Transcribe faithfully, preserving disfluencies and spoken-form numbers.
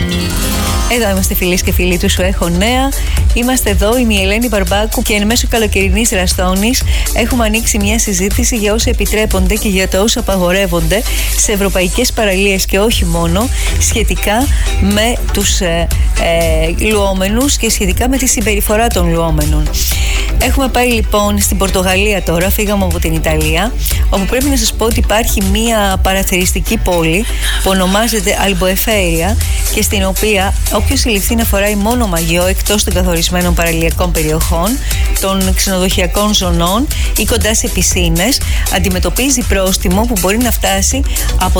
Εδώ είμαστε φίλες και φίλοι του Σου Έχω Νέα. Είμαστε εδώ, είμαι η Ελένη Μπαρμπάκου και εν μέσω καλοκαιρινής ραστόνης έχουμε ανοίξει μια συζήτηση για όσα επιτρέπονται και για τα όσα απαγορεύονται σε ευρωπαϊκές παραλίες και όχι μόνο, σχετικά με τους ε, ε, λουόμενους και σχετικά με τη συμπεριφορά των λουόμενων. Έχουμε πάει λοιπόν στην Πορτογαλία τώρα, φύγαμε από την Ιταλία, όπου πρέπει να σας πω ότι υπάρχει μια παραθεριστική πόλη που ονομάζεται Αλμποεφέρια και στην οποία όποιος συλληφθεί να φοράει μόνο μαγιό εκτός των καθορισμένων παραλιακών περιοχών, των ξενοδοχειακών ζωνών ή κοντά σε πισίνες, αντιμετωπίζει πρόστιμο που μπορεί να φτάσει από